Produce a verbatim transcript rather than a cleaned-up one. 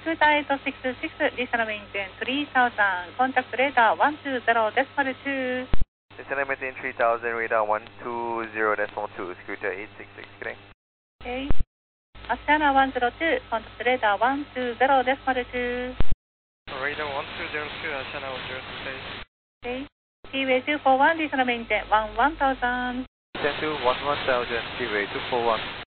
Scooter eight six six, December maintain three thousand, contact radar one two zero decimal two. December maintain three thousand, radar one two zero decimal two, Scooter eight six six, connect. Okay. Asiana one zero two, contact radar one two zero decimal two. Radar one two zero two, Asiana one zero two, please. Okay. T-Way two four one, December maintain one one thousand. ten two one one thousand, T-Way two four one.